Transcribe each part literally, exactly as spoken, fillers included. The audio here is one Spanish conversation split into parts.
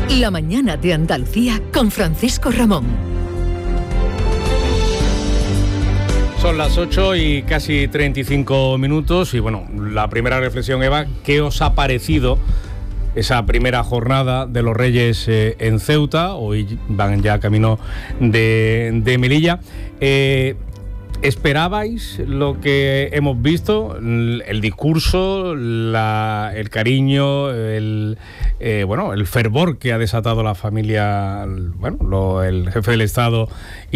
La mañana de Andalucía con Francisco Ramón. Son las ocho y casi treinta y cinco minutos y bueno, la primera reflexión, Eva, ¿qué os ha parecido esa primera jornada de los Reyes eh, en Ceuta? Hoy van ya camino de, de Melilla. Eh, ¿Esperabais lo que hemos visto? El, el discurso, la, el cariño, el, eh, bueno, el fervor que ha desatado la familia, bueno, lo, el jefe del Estado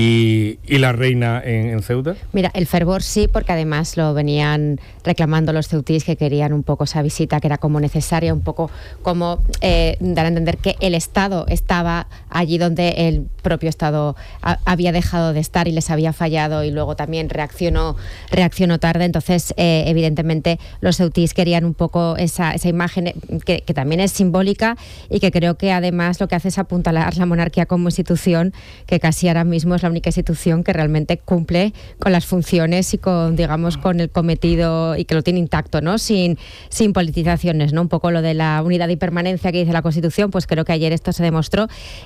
y, y la reina en, en Ceuta. Mira, el fervor sí, porque además lo venían reclamando los ceutíes, que querían un poco esa visita, que era como necesaria, un poco como eh, dar a entender que el Estado estaba allí donde el propio Estado a, había dejado de estar y les había fallado, y luego también reaccionó reaccionó tarde. Entonces eh, evidentemente los ceutíes querían un poco esa, esa imagen que, que también es simbólica y que creo que además lo que hace es apuntalar la monarquía como institución, que casi ahora mismo es la única institución que realmente cumple con las funciones y con, digamos, con el cometido, y que lo tiene intacto, ¿no? Sin, sin politizaciones, ¿no? Un poco lo de la unidad y permanencia que dice la Constitución, pues creo que ayer esto se demostró.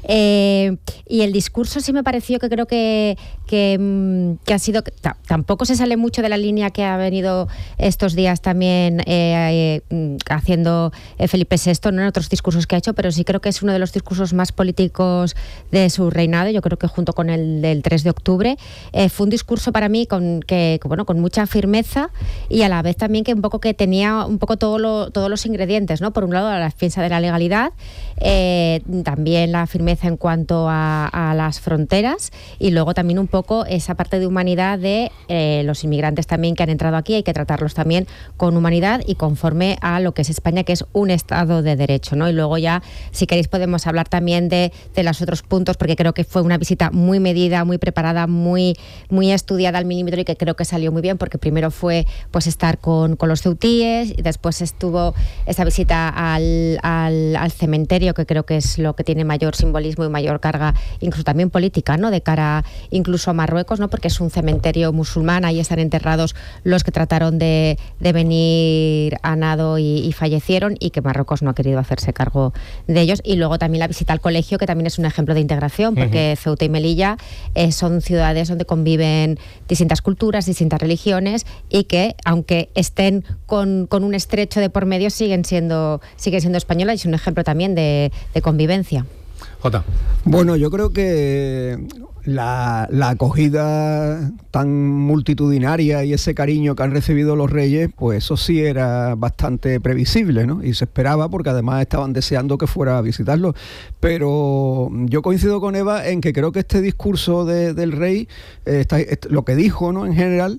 Eh, y el discurso sí me pareció que creo que, que, que ha sido... Tampoco se sale mucho de la línea que ha venido estos días también eh, eh, haciendo eh, Felipe sexto, ¿no? En otros discursos que ha hecho, pero sí creo que es uno de los discursos más políticos de su reinado. Yo creo que junto con el del tres de octubre eh, fue un discurso para mí con que, que bueno, con mucha firmeza, y a la vez también que un poco que tenía un poco todo lo, todos los ingredientes, ¿no? Por un lado, la defensa de la legalidad, eh, también la firmeza en cuanto a, a las fronteras, y luego también un poco esa parte de humanidad de eh, los inmigrantes también que han entrado aquí. Hay que tratarlos también con humanidad y conforme a lo que es España, que es un Estado de Derecho, ¿no? Y luego ya, si queréis, podemos hablar también de, de los otros puntos, porque creo que fue una visita muy medida, muy preparada, muy, muy estudiada al milímetro, y que creo que salió muy bien, porque primero fue pues estar con, con los ceutíes, y después estuvo esa visita al, al, al cementerio, que creo que es lo que tiene mayor simbolismo y mayor carga, incluso también política, ¿no? De cara incluso a Marruecos, ¿no? Porque es un cementerio musulmán, ahí están enterrados los que trataron de, de venir a nado y, y fallecieron, y que Marruecos no ha querido hacerse cargo de ellos. Y luego también la visita al colegio, que también es un ejemplo de integración, porque uh-huh. Ceuta y Melilla eh, son ciudades donde conviven distintas culturas, distintas religiones, y que aunque estén con, con un estrecho de por medio, siguen siendo, siguen siendo españolas, y es un ejemplo también de, de convivencia. Jota. Bueno, yo creo que la, la acogida tan multitudinaria y ese cariño que han recibido los Reyes, pues eso sí era bastante previsible, ¿no? Y se esperaba, porque además estaban deseando que fuera a visitarlo. Pero yo coincido con Eva en que creo que este discurso de, del rey, eh, está, lo que dijo, ¿no? En general,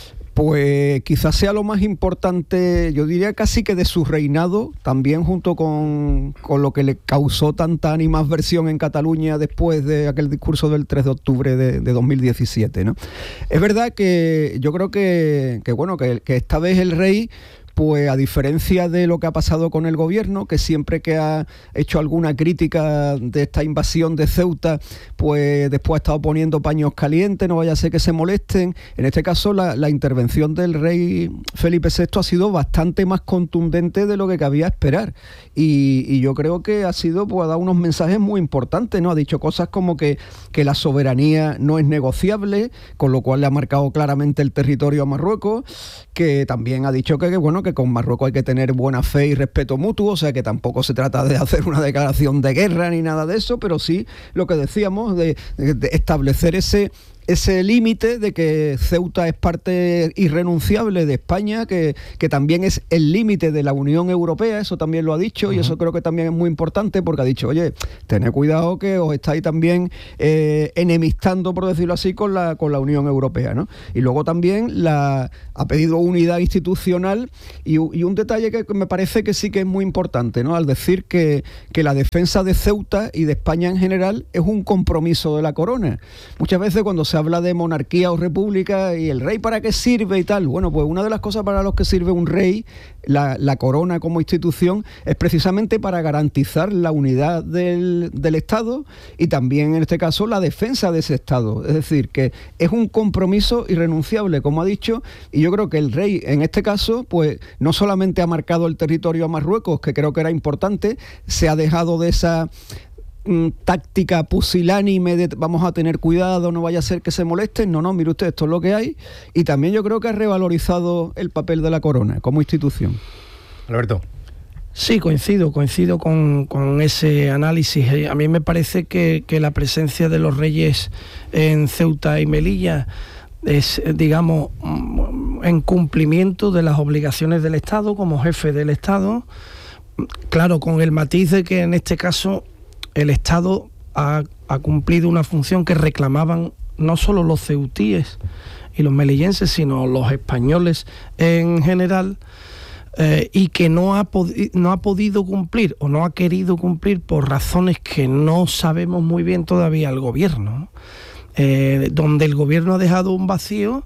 pues quizás sea lo más importante, yo diría casi que de su reinado, también junto con, con lo que le causó tanta animadversión en Cataluña después de aquel discurso del tres de octubre de, de dos mil diecisiete, ¿no? Es verdad que yo creo que, que bueno, que, que esta vez el rey, pues a diferencia de lo que ha pasado con el gobierno, que siempre que ha hecho alguna crítica de esta invasión de Ceuta, pues después ha estado poniendo paños calientes, no vaya a ser que se molesten. En este caso la, la intervención del rey Felipe sexto ha sido bastante más contundente de lo que cabía esperar, y, y yo creo que ha sido, pues ha dado unos mensajes muy importantes, ¿no? Ha dicho cosas como que, que la soberanía no es negociable, con lo cual le ha marcado claramente el territorio a Marruecos, que también ha dicho que, que bueno, que con Marruecos hay que tener buena fe y respeto mutuo, o sea que tampoco se trata de hacer una declaración de guerra ni nada de eso, pero sí lo que decíamos de, de, de establecer ese ese límite de que Ceuta es parte irrenunciable de España, que, que también es el límite de la Unión Europea, eso también lo ha dicho, uh-huh. y eso creo que también es muy importante, porque ha dicho, oye, tened cuidado que os estáis también eh, enemistando, por decirlo así, con la, con la Unión Europea, ¿no? Y luego también la, ha pedido unidad institucional, y, y un detalle que me parece que sí que es muy importante, ¿no? Al decir que, que la defensa de Ceuta y de España en general es un compromiso de la corona. Muchas veces cuando se habla de monarquía o república y el rey para qué sirve y tal, bueno, pues una de las cosas para las que sirve un rey, la, la corona como institución, es precisamente para garantizar la unidad del, del Estado, y también en este caso la defensa de ese Estado. Es decir, que es un compromiso irrenunciable, como ha dicho, y yo creo que el rey en este caso, pues no solamente ha marcado el territorio a Marruecos, que creo que era importante, se ha dejado de esa táctica pusilánime de vamos a tener cuidado, no vaya a ser que se molesten. No, no, mire usted, esto es lo que hay. Y también yo creo que ha revalorizado el papel de la corona como institución. Alberto. Sí, coincido, coincido con, con ese análisis. A mí me parece que, que la presencia de los reyes en Ceuta y Melilla es, digamos, en cumplimiento de las obligaciones del Estado como jefe del Estado. Claro, con el matiz de que en este caso el Estado ha, ha cumplido una función que reclamaban no solo los ceutíes y los melillenses, sino los españoles en general. Eh, y que no ha, podi- no ha podido cumplir o no ha querido cumplir por razones que no sabemos muy bien todavía el gobierno, ¿no? Eh, donde el gobierno ha dejado un vacío,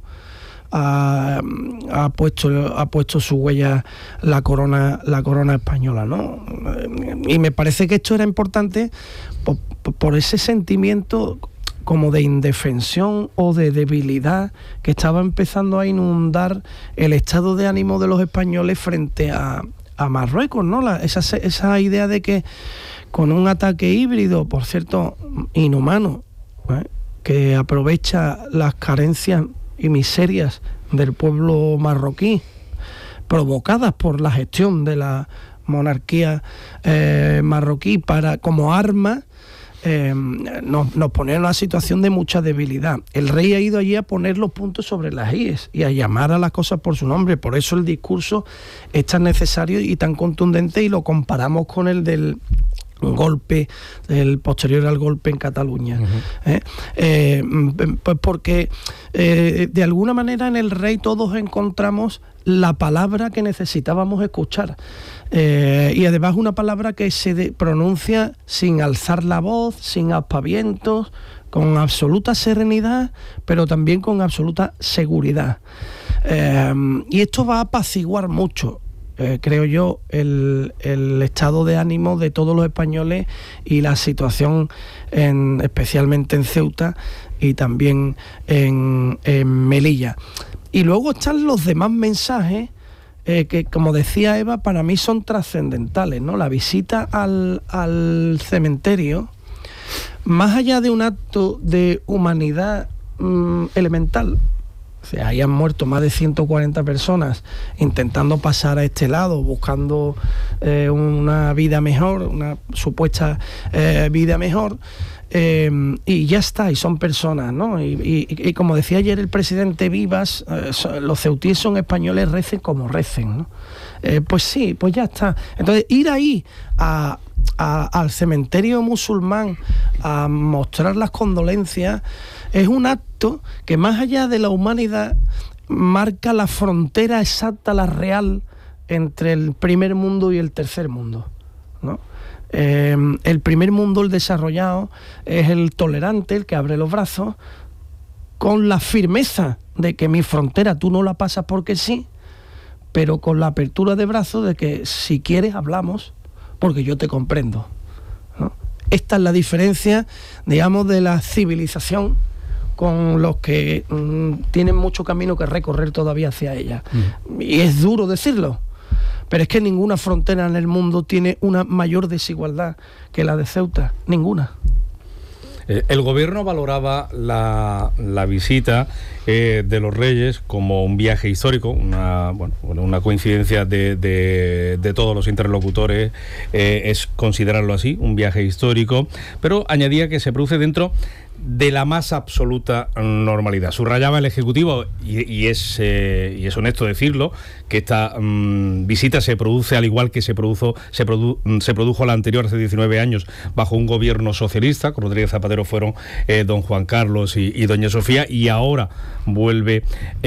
ha, ha puesto ha puesto su huella la corona la corona española, ¿no? Y me parece que esto era importante por, por ese sentimiento como de indefensión o de debilidad que estaba empezando a inundar el estado de ánimo de los españoles frente a, a Marruecos, ¿no? La, esa, esa idea de que con un ataque híbrido, por cierto, inhumano, ¿eh? que aprovecha las carencias y miserias del pueblo marroquí, provocadas por la gestión de la monarquía eh, marroquí para como arma, Eh, nos, nos pone en una situación de mucha debilidad. El rey ha ido allí a poner los puntos sobre las íes y a llamar a las cosas por su nombre. Por eso el discurso es tan necesario y tan contundente, y lo comparamos con el del golpe, el posterior al golpe en Cataluña. Uh-huh. ¿Eh? Eh, pues porque eh, de alguna manera en el rey todos encontramos la palabra que necesitábamos escuchar. Eh, y además una palabra que se de, pronuncia sin alzar la voz, sin aspavientos, con absoluta serenidad, pero también con absoluta seguridad. Eh, y esto va a apaciguar mucho, eh, creo yo, el, el estado de ánimo de todos los españoles y la situación, en, especialmente en Ceuta y también en, en Melilla. Y luego están los demás mensajes eh, que, como decía Eva, para mí son trascendentales, ¿no? La visita al, al cementerio, más allá de un acto de humanidad mmm, elemental, o sea, ahí han muerto más de ciento cuarenta personas intentando pasar a este lado, buscando eh, una vida mejor, una supuesta eh, vida mejor. Eh, y ya está, y son personas, ¿no? Y, y, y como decía ayer el presidente Vivas, eh, los ceutíes son españoles, recen como recen, ¿no? Eh, pues sí, pues ya está. Entonces, ir ahí a, a, al cementerio musulmán a mostrar las condolencias es un acto que, más allá de la humanidad, marca la frontera exacta, la real, entre el primer mundo y el tercer mundo, ¿no? Eh, el primer mundo, el desarrollado, es el tolerante, el que abre los brazos, con la firmeza de que mi frontera tú no la pasas porque sí, pero con la apertura de brazos de que si quieres hablamos, porque yo te comprendo, ¿no? Esta es la diferencia, digamos, de la civilización con los que mmm, tienen mucho camino que recorrer todavía hacia ella. Mm. Y es duro decirlo, pero es que ninguna frontera en el mundo tiene una mayor desigualdad que la de Ceuta, ninguna. El gobierno valoraba la, la visita eh, de los reyes como un viaje histórico, una, bueno, una coincidencia de, de, de todos los interlocutores, eh, es considerarlo así, un viaje histórico, pero añadía que se produce dentro de la más absoluta normalidad. Subrayaba el Ejecutivo, y, y, es, eh, y es honesto decirlo, que esta mmm, visita se produce al igual que se, produjo, se, produ, se produjo la anterior hace diecinueve años bajo un gobierno socialista. Con Rodríguez Zapatero fueron eh, don Juan Carlos y, y doña Sofía, y ahora vuelve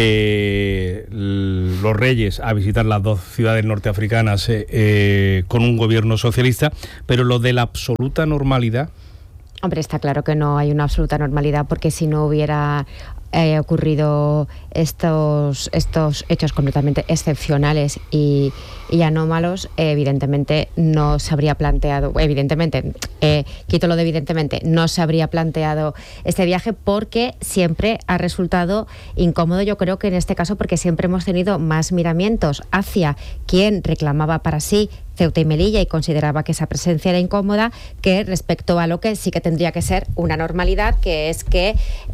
eh, los reyes a visitar las dos ciudades norteafricanas eh, eh, con un gobierno socialista, pero lo de la absoluta normalidad. Hombre, está claro que no hay una absoluta normalidad, porque si no hubiera eh, ocurrido estos, estos hechos completamente excepcionales y, y anómalos, eh, evidentemente no se habría planteado, evidentemente, eh, quito lo de evidentemente, no se habría planteado este viaje porque siempre ha resultado incómodo, yo creo que en este caso porque siempre hemos tenido más miramientos hacia quien reclamaba para sí Ceuta y Melilla y consideraba que esa presencia era incómoda que respecto a lo que sí que tendría que ser una normalidad, que es que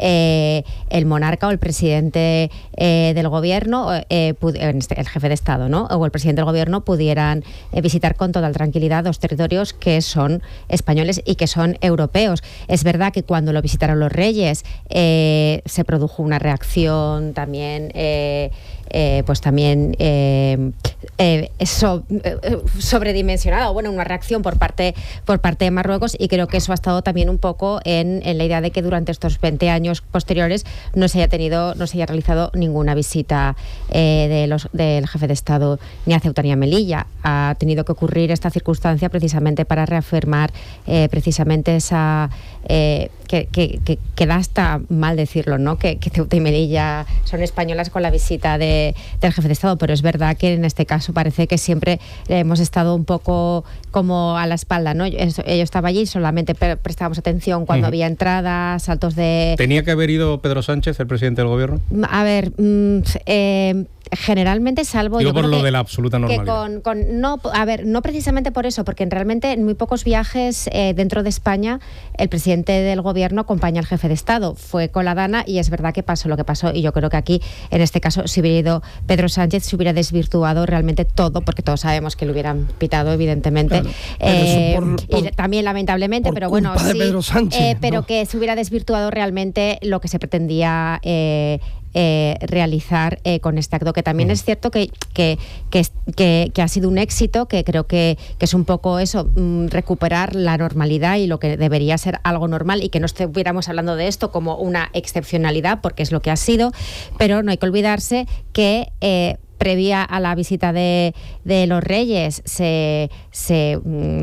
eh, el monarca o el presidente eh, del gobierno, eh, el jefe de Estado, ¿no? o el presidente del gobierno pudieran eh, visitar con total tranquilidad dos territorios que son españoles y que son europeos. Es verdad que cuando lo visitaron los reyes eh, se produjo una reacción también eh, Eh, pues también eh, eh, so, eh, sobredimensionada, o bueno, una reacción por parte, por parte de Marruecos, y creo que eso ha estado también un poco en, en la idea de que durante estos veinte años posteriores no se haya tenido, no se haya realizado ninguna visita eh, de los, del jefe de Estado ni a Ceuta ni a Melilla. Ha tenido que ocurrir esta circunstancia precisamente para reafirmar eh, precisamente esa eh, que, que, que, que da hasta mal decirlo, ¿no? Que, que Ceuta y Melilla son españolas con la visita de del jefe de Estado, pero es verdad que en este caso parece que siempre hemos estado un poco como a la espalda, ¿no? Yo, yo estaba allí, solamente prestábamos atención cuando uh-huh. había entradas, saltos de... ¿Tenía que haber ido Pedro Sánchez, el presidente del gobierno? A ver, mmm, eh, generalmente, salvo... Digo yo por creo lo que, de la absoluta normalidad. Que con, con, no, a ver, no precisamente por eso, porque realmente en muy pocos viajes eh, dentro de España el presidente del gobierno acompaña al jefe de Estado. Fue con la Dana y es verdad que pasó lo que pasó, y yo creo que aquí, en este caso, si hubiera ido Pedro Sánchez, se hubiera desvirtuado realmente todo, porque todos sabemos que lo hubieran pitado, evidentemente. Claro, eh, por, por, y también lamentablemente, pero bueno, sí, Sánchez, eh, pero ¿no? que se hubiera desvirtuado realmente lo que se pretendía eh, Eh, realizar eh, con este acto, que también mm. es cierto que, que, que, que, que ha sido un éxito, que creo que, que es un poco eso, mm, recuperar la normalidad y lo que debería ser algo normal, y que no estuviéramos hablando de esto como una excepcionalidad, porque es lo que ha sido, pero no hay que olvidarse que eh, previa a la visita de, de los Reyes se, se,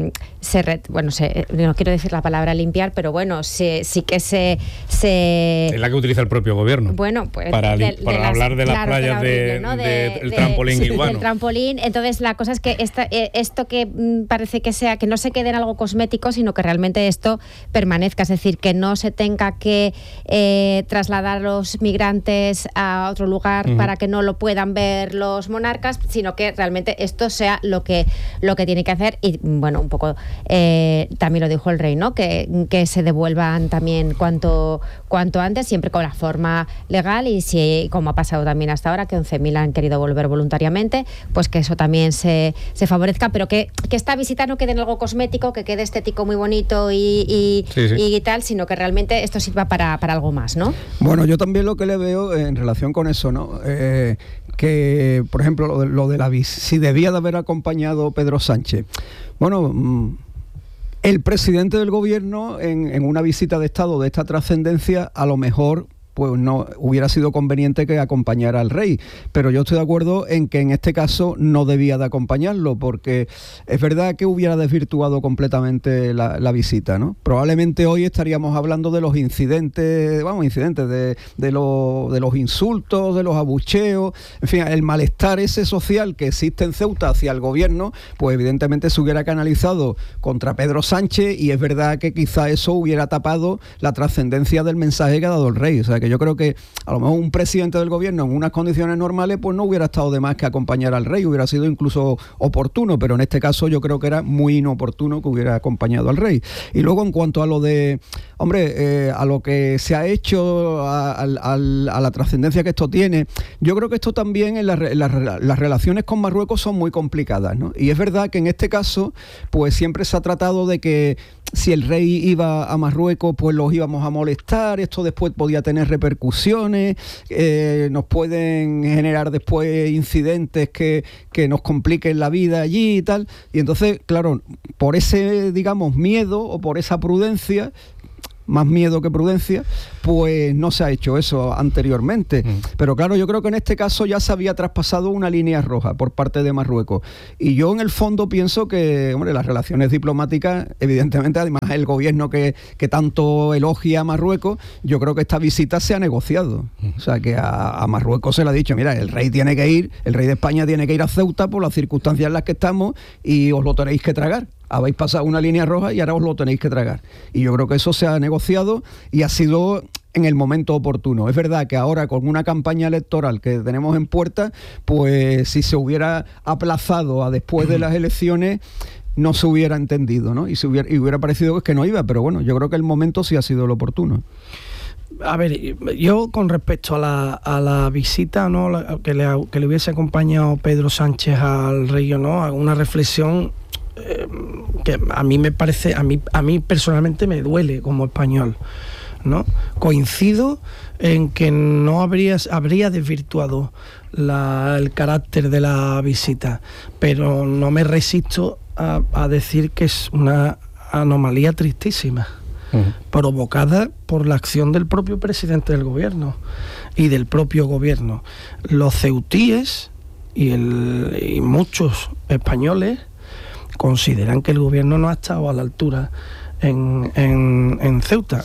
se bueno, se, no quiero decir la palabra limpiar, pero bueno, se, sí que se, se... Es la que utiliza el propio gobierno. Bueno, pues... Para, de, para de hablar las, de las claro, playas horrible, de, ¿no? de, de, del de, trampolín sí, iguano. Del trampolín. Entonces, la cosa es que esta, esto que parece que sea, que no se quede en algo cosmético, sino que realmente esto permanezca. Es decir, que no se tenga que eh, trasladar a los migrantes a otro lugar uh-huh. para que no lo puedan ver los monarcas, sino que realmente esto sea lo que lo que tiene que hacer. Y bueno, un poco eh, también lo dijo el rey, ¿no? Que, que se devuelvan también cuanto cuanto antes, siempre con la forma legal, y si, como ha pasado también hasta ahora, que once mil han querido volver voluntariamente, pues que eso también se, se favorezca, pero que, que esta visita no quede en algo cosmético, que quede estético muy bonito y, y, sí, sí. y tal, sino que realmente esto sirva para, para algo más, ¿no? Bueno, yo también lo que le veo en relación con eso, ¿no? Eh, que, por ejemplo, lo de, lo de la visita, si debía de haber acompañado Pedro Sánchez. Bueno, el presidente del gobierno en, en una visita de Estado de esta trascendencia, a lo mejor pues no hubiera sido conveniente que acompañara al rey, pero yo estoy de acuerdo en que en este caso no debía de acompañarlo, porque es verdad que hubiera desvirtuado completamente la, la visita, ¿no? Probablemente hoy estaríamos hablando de los incidentes, vamos, incidentes de, de, lo, de los insultos, de los abucheos, en fin, el malestar ese social que existe en Ceuta hacia el gobierno, pues evidentemente se hubiera canalizado contra Pedro Sánchez, y es verdad que quizá eso hubiera tapado la trascendencia del mensaje que ha dado el rey. O sea, que yo creo que a lo mejor un presidente del gobierno en unas condiciones normales pues no hubiera estado de más que acompañar al rey, hubiera sido incluso oportuno, pero en este caso yo creo que era muy inoportuno que hubiera acompañado al rey. Y luego, en cuanto a lo de, hombre, eh, a lo que se ha hecho, a, a, a, a la trascendencia que esto tiene, yo creo que esto también en la, la, las relaciones con Marruecos son muy complicadas, ¿no? Y es verdad que en este caso pues siempre se ha tratado de que si el rey iba a Marruecos pues los íbamos a molestar, esto después podía tener repercusiones, eh, nos pueden generar después incidentes que, que nos compliquen la vida allí y tal, y entonces, claro, por ese, digamos, miedo o por esa prudencia, más miedo que prudencia, pues no se ha hecho eso anteriormente. Mm. Pero claro, yo creo que en este caso ya se había traspasado una línea roja por parte de Marruecos. Y yo en el fondo pienso que, hombre, las relaciones diplomáticas, evidentemente, además el gobierno que, que tanto elogia a Marruecos, yo creo que esta visita se ha negociado. Mm. O sea, que a, a Marruecos se le ha dicho, mira, el rey tiene que ir, el rey de España tiene que ir a Ceuta por las circunstancias en las que estamos y os lo tenéis que tragar. Habéis pasado una línea roja y ahora os lo tenéis que tragar. Y yo creo que eso se ha negociado y ha sido en el momento oportuno. Es verdad que ahora con una campaña electoral que tenemos en puerta, pues si se hubiera aplazado a después de las elecciones, no se hubiera entendido, ¿no? Y, se hubiera, y hubiera parecido que no iba, pero bueno, yo creo que el momento sí ha sido el oportuno. A ver, yo con respecto a la, a la visita, ¿no?, la, que, le, que le hubiese acompañado Pedro Sánchez al rey, ¿no?, hago una reflexión eh, que a mí me parece, a mí, a mí personalmente me duele como español, ¿no? Coincido en que no habría, habría desvirtuado la, el carácter de la visita, pero no me resisto a, a decir que es una anomalía tristísima. Uh-huh. Provocada por la acción del propio presidente del gobierno y del propio gobierno. Los ceutíes y, el, y muchos españoles consideran que el gobierno no ha estado a la altura en, en, en Ceuta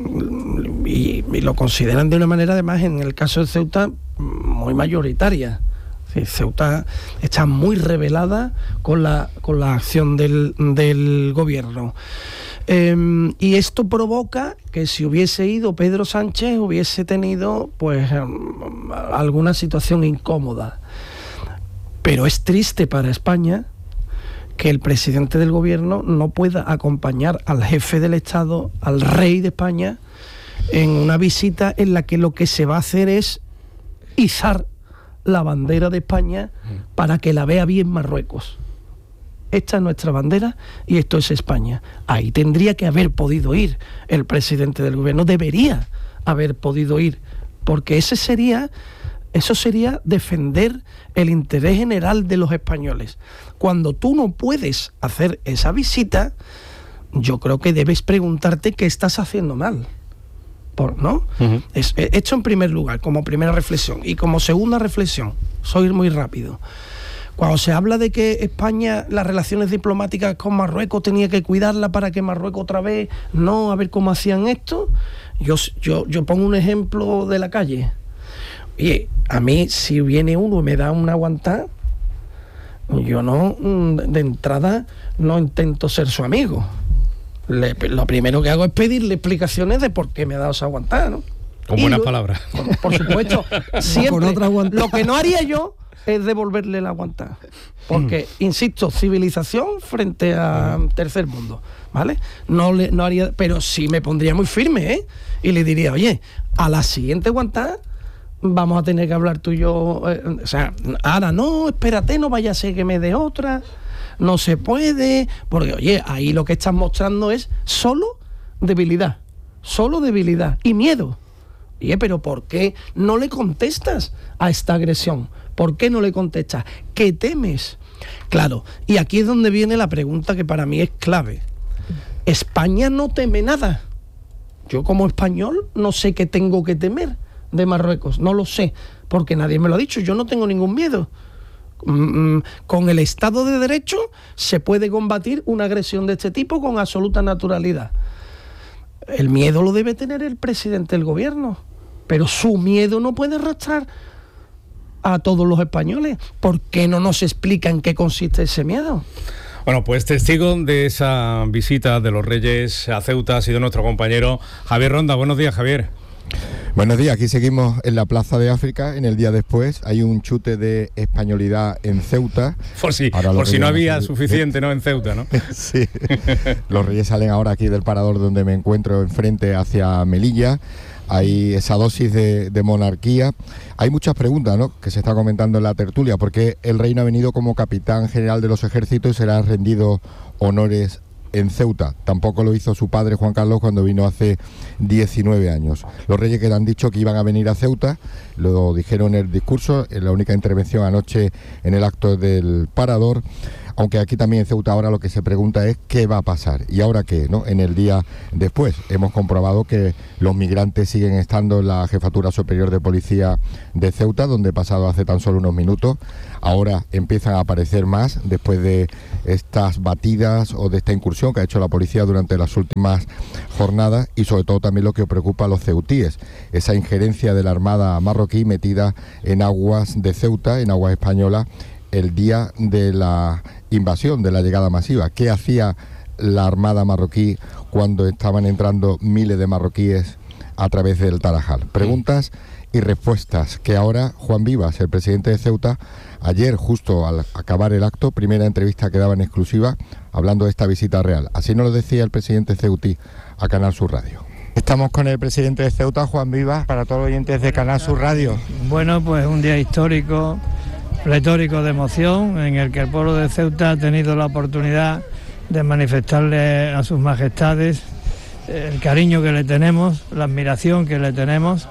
y, y lo consideran de una manera, además, en el caso de Ceuta, muy mayoritaria. Ceuta está muy rebelada con la, con la acción del, del gobierno. Eh, y esto provoca que si hubiese ido Pedro Sánchez hubiese tenido pues um, alguna situación incómoda. Pero es triste para España que el presidente del gobierno no pueda acompañar al jefe del Estado, al rey de España, en una visita en la que lo que se va a hacer es izar la bandera de España para que la vea bien Marruecos. Esta es nuestra bandera y esto es España. Ahí tendría que haber podido ir el presidente del gobierno, debería haber podido ir, porque ese sería, eso sería defender el interés general de los españoles. Cuando tú no puedes hacer esa visita, yo creo que debes preguntarte qué estás haciendo mal. Por, ¿no? Uh-huh. Es, esto en primer lugar, como primera reflexión. Y como segunda reflexión, soy muy rápido. Cuando se habla de que España, las relaciones diplomáticas con Marruecos tenía que cuidarla para que Marruecos otra vez, no, a ver cómo hacían esto, yo, yo, yo pongo un ejemplo de la calle. Oye, a mí si viene uno y me da una aguantada, yo no, de entrada, no intento ser su amigo. Le, lo primero que hago es pedirle explicaciones de por qué me ha dado esa aguantada, ¿no? Con y buenas lo, palabras. Por, por supuesto, siempre. Con otra lo que no haría yo es devolverle la aguantada. Porque, mm. insisto, civilización frente a mm. tercer mundo, ¿vale? No, le, no haría, pero sí me pondría muy firme, ¿eh? Y le diría, oye, a la siguiente aguantada vamos a tener que hablar tú y yo. Eh, o sea, ahora no, espérate, no vaya a ser que me dé otra. No se puede, porque oye, ahí lo que estás mostrando es solo debilidad, solo debilidad y miedo. Oye, pero ¿por qué no le contestas a esta agresión? ¿Por qué no le contestas? ¿Qué temes? Claro, y aquí es donde viene la pregunta que para mí es clave. España no teme nada. Yo como español no sé qué tengo que temer de Marruecos, no lo sé, porque nadie me lo ha dicho, yo no tengo ningún miedo. Con el Estado de Derecho se puede combatir una agresión de este tipo con absoluta naturalidad. El miedo lo debe tener el presidente del gobierno, pero su miedo no puede arrastrar a todos los españoles. ¿Por qué no nos explica en qué consiste ese miedo? Bueno, pues testigo de esa visita de los Reyes a Ceuta ha sido nuestro compañero Javier Ronda. Buenos días, Javier. Buenos días, aquí seguimos en la Plaza de África, en el día después. Hay un chute de españolidad en Ceuta. Por si, por si no había suficiente, ¿no? En Ceuta, ¿no? Sí. Los Reyes salen ahora aquí del parador donde me encuentro enfrente hacia Melilla. Hay esa dosis de, de monarquía. Hay muchas preguntas, ¿no?, que se está comentando en la tertulia, porque el rey no ha venido como capitán general de los ejércitos y se le han rendido honores en Ceuta. Tampoco lo hizo su padre Juan Carlos cuando vino hace diecinueve años. Los Reyes que le han dicho que iban a venir a Ceuta, lo dijeron en el discurso, en la única intervención anoche en el acto del Parador. aunque aquí también en Ceuta ahora lo que se pregunta es qué va a pasar y ahora qué, ¿no? En el día después hemos comprobado que los migrantes siguen estando en la Jefatura Superior de Policía de Ceuta, donde he pasado hace tan solo unos minutos. Ahora empiezan a aparecer más después de estas batidas o de esta incursión que ha hecho la policía durante las últimas jornadas, y sobre todo también lo que preocupa a los ceutíes, esa injerencia de la Armada marroquí metida en aguas de Ceuta, en aguas españolas, el día de la invasión, de la llegada masiva. ¿Qué hacía la Armada marroquí cuando estaban entrando miles de marroquíes a través del Tarajal? Preguntas y respuestas que ahora Juan Vivas, el presidente de Ceuta, ayer justo al acabar el acto, primera entrevista que daba en exclusiva, hablando de esta visita real. Así nos lo decía el presidente ceutí a Canal Sur Radio. Estamos con el presidente de Ceuta, Juan Vivas, para todos los oyentes de Canal Sur Radio. Bueno, pues un día histórico, pletórico de emoción, en el que el pueblo de Ceuta ha tenido la oportunidad de manifestarle a sus majestades el cariño que le tenemos, la admiración que le tenemos,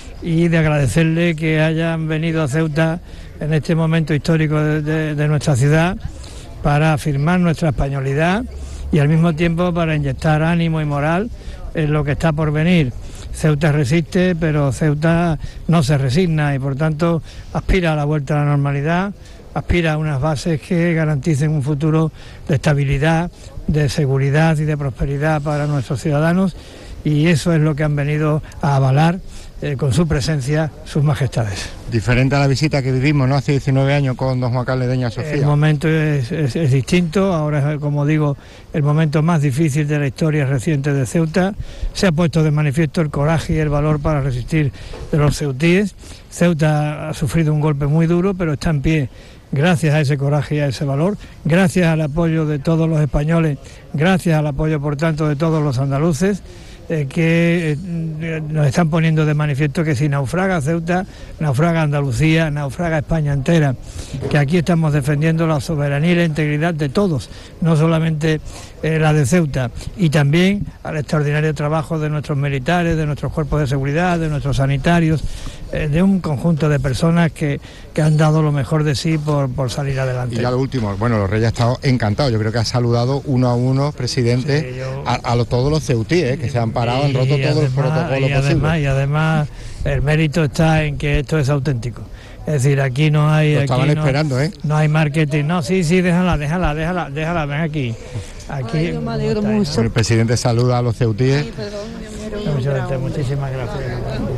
y de agradecerle que hayan venido a Ceuta en este momento histórico de, de, de nuestra ciudad para afirmar nuestra españolidad y al mismo tiempo para inyectar ánimo y moral en lo que está por venir. Ceuta resiste, pero Ceuta no se resigna y por tanto aspira a la vuelta a la normalidad, aspira a unas bases que garanticen un futuro de estabilidad, de seguridad y de prosperidad para nuestros ciudadanos, y eso es lo que han venido a avalar eh, con su presencia sus majestades. Diferente a la visita que vivimos, ¿no?, hace diecinueve años con don Juan Carlos de Doña Sofía. El momento es, es, es distinto, ahora es, como digo, el momento más difícil de la historia reciente de Ceuta. Se ha puesto de manifiesto el coraje y el valor para resistir de los ceutíes. Ceuta ha sufrido un golpe muy duro, pero está en pie gracias a ese coraje y a ese valor, gracias al apoyo de todos los españoles, gracias al apoyo, por tanto, de todos los andaluces, Eh, que eh, nos están poniendo de manifiesto que si naufraga Ceuta, naufraga Andalucía, naufraga España entera, que aquí estamos defendiendo la soberanía y la integridad de todos, no solamente eh, la de Ceuta, y también al extraordinario trabajo de nuestros militares, de nuestros cuerpos de seguridad, de nuestros sanitarios, eh, de un conjunto de personas que, que han dado lo mejor de sí por, por salir adelante. Y ya lo último, bueno, los Reyes han estado encantados, yo creo que ha saludado uno a uno, presidente, sí, yo... a, a los, todos los ceutíes, que se han parado, han roto todo además, el protocolo y además, posible. Y además el mérito está en que esto es auténtico. Es decir, aquí no hay... Lo aquí estaban no, esperando, ¿eh? No hay marketing. No, sí, sí, déjala, déjala, déjala, déjala, ven aquí. Aquí Ay, me alegro mucho. El presidente saluda a los ceutíes. Ay, perdón, muchas, muchísimas gracias.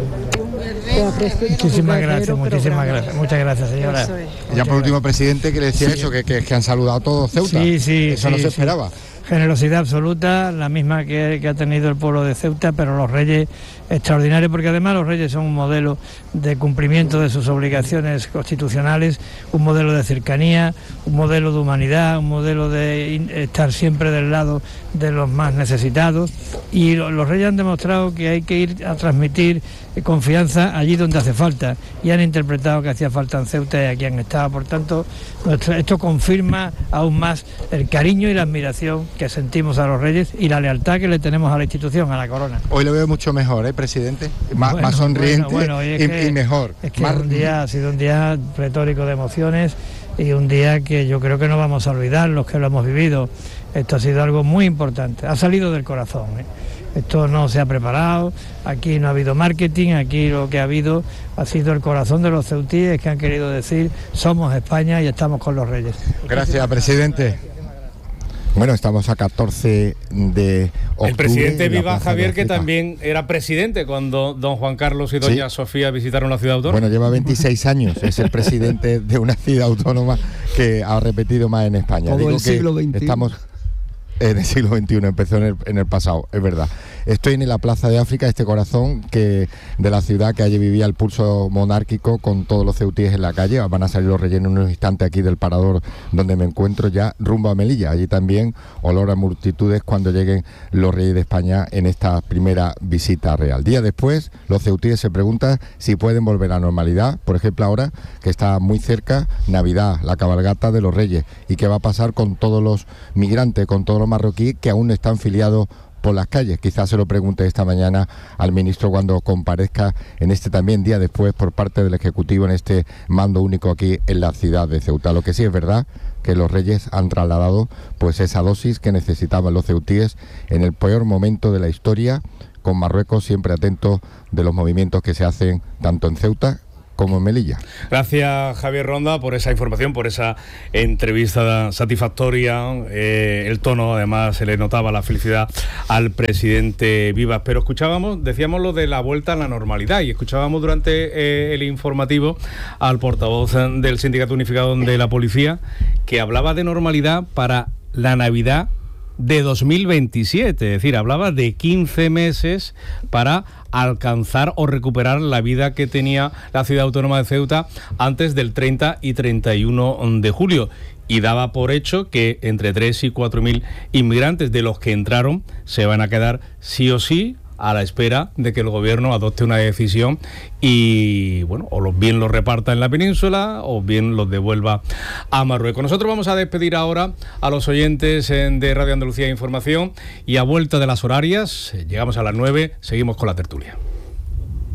Muchísimas gracias, muchísimas gracias. Muchas gracias, señora. Y ya por último, presidente, que le decía sí. eso, que, que, que han saludado a todos Ceuta. Sí, sí. Eso sí, no se sí. esperaba. Generosidad absoluta, la misma que, que ha tenido el pueblo de Ceuta, pero los Reyes extraordinarios, porque además los Reyes son un modelo de cumplimiento de sus obligaciones constitucionales, un modelo de cercanía, un modelo de humanidad, un modelo de estar siempre del lado de los más necesitados, y los Reyes han demostrado que hay que ir a transmitir confianza allí donde hace falta, y han interpretado que hacía falta en Ceuta y aquí han estado. Por tanto, esto confirma aún más el cariño y la admiración que sentimos a los Reyes y la lealtad que le tenemos a la institución, a la corona. Hoy lo veo mucho mejor, ¿eh, presidente? Más, bueno, más sonriente bueno, bueno, y, y, que, y mejor. Es que más... un día, ha sido un día pletórico de emociones y un día que yo creo que no vamos a olvidar los que lo hemos vivido. Esto ha sido algo muy importante, ha salido del corazón, ¿eh? Esto no se ha preparado, aquí no ha habido marketing, aquí lo que ha habido ha sido el corazón de los ceutíes que han querido decir somos España y estamos con los Reyes. Gracias, presidente. Bueno, estamos a catorce de octubre. El presidente Vivas, Javier, que también era presidente cuando don Juan Carlos y doña sí. Sofía visitaron la ciudad autónoma. Bueno, lleva veintiséis años, es el presidente de una ciudad autónoma que ha repetido más en España. Todo Digo el siglo que veintiuno. Estamos en el siglo veintiuno, empezó en el, en el pasado, es verdad. Estoy en la Plaza de África, este corazón que de la ciudad que allí vivía el pulso monárquico con todos los ceutíes en la calle. Van a salir los Reyes en unos instantes aquí del parador donde me encuentro, ya rumbo a Melilla. Allí también olor a multitudes cuando lleguen los Reyes de España en esta primera visita real. Día después, los ceutíes se preguntan si pueden volver a la normalidad. Por ejemplo, ahora que está muy cerca Navidad, la cabalgata de los Reyes, y qué va a pasar con todos los migrantes, con todos los marroquíes que aún están filiados por las calles. Quizás se lo pregunte esta mañana al ministro cuando comparezca en este también día después por parte del Ejecutivo en este mando único aquí en la ciudad de Ceuta. Lo que sí es verdad que los Reyes han trasladado pues esa dosis que necesitaban los ceutíes en el peor momento de la historia, con Marruecos siempre atento de los movimientos que se hacen tanto en Ceuta como en Melilla. Gracias, Javier Ronda, por esa información, por esa entrevista satisfactoria. Eh, el tono, además, se le notaba la felicidad al presidente Vivas. Pero escuchábamos, decíamos lo de la vuelta a la normalidad, y escuchábamos durante eh, el informativo al portavoz del Sindicato Unificado de la Policía, que hablaba de normalidad para la Navidad de dos mil veintisiete, es decir, hablaba de quince meses para alcanzar o recuperar la vida que tenía la ciudad autónoma de Ceuta antes del treinta y treinta y uno de julio, y daba por hecho que entre tres y cuatro mil inmigrantes de los que entraron se van a quedar sí o sí a la espera de que el gobierno adopte una decisión y, bueno, o los bien los reparta en la península o bien los devuelva a Marruecos. Nosotros vamos a despedir ahora a los oyentes de Radio Andalucía Información, y a vuelta de las horarias, llegamos a las nueve, seguimos con la tertulia.